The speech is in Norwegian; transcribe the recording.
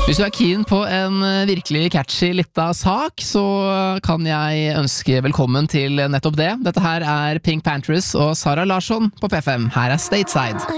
Hvis du keen på en virkelig catchy litta sak, så kan jeg ønske velkommen til nettopp det. Dette her Pink Panthers og Sara Larsson på P5. Her Stateside.